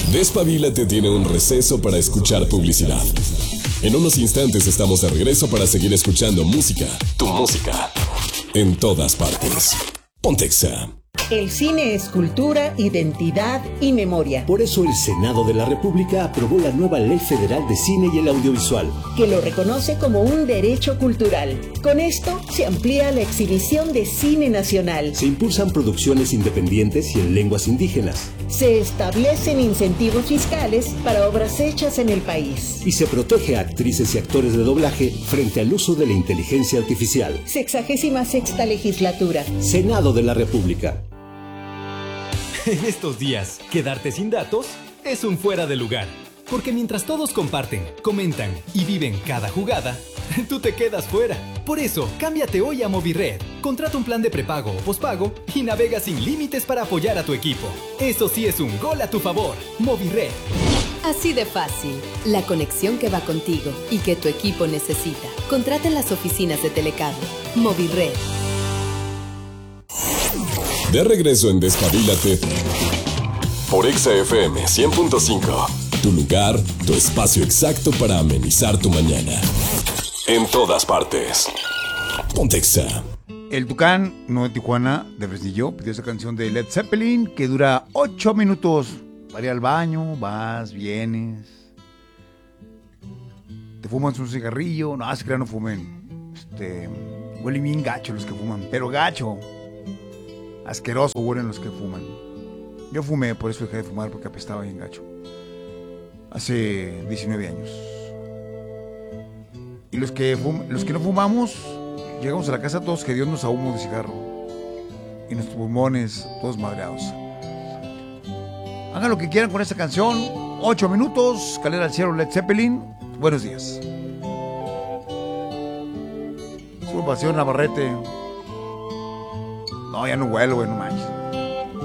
Despabilate tiene un receso para escuchar publicidad. En unos instantes estamos de regreso para seguir escuchando música, tu música, en todas partes. Pontexa. El cine es cultura, identidad y memoria. Por eso el Senado de la República aprobó la nueva Ley Federal de Cine y el Audiovisual, que lo reconoce como un derecho cultural. Con esto se amplía la exhibición de cine nacional. Se impulsan producciones independientes y en lenguas indígenas. Se establecen incentivos fiscales para obras hechas en el país. Y se protege a actrices y actores de doblaje frente al uso de la inteligencia artificial. 66ª legislatura. Senado de la República. En estos días, quedarte sin datos es un fuera de lugar. Porque mientras todos comparten, comentan y viven cada jugada, tú te quedas fuera. Por eso, cámbiate hoy a Movirred. Contrata un plan de prepago o pospago y navega sin límites para apoyar a tu equipo. Eso sí es un gol a tu favor. Movirred. Así de fácil. La conexión que va contigo y que tu equipo necesita. Contrata en las oficinas de Telecable. Movirred. De regreso en Despabilate por Exa FM 100.5. Tu lugar, tu espacio exacto para amenizar tu mañana. En todas partes. Pontexa. El Tucán, no de Tijuana, de Fresnillo, pidió esa canción de Led Zeppelin que dura 8 minutos. Para ir al baño, vas, vienes. Te fumas un cigarrillo. No, es que no fumen. Huelen bien gacho los que fuman, pero gacho. Asqueroso huelen los que fuman. Yo fumé, por eso dejé de fumar, porque apestaba bien gacho. Hace 19 años. Y los que no fumamos, llegamos a la casa todos hediondos a humo de cigarro. Y nuestros pulmones todos madreados. Hagan lo que quieran con esta canción. 8 minutos, Escalera al cielo, Led Zeppelin. Buenos días. Su pasión Navarrete. No, ya no huelo, güey, no manches.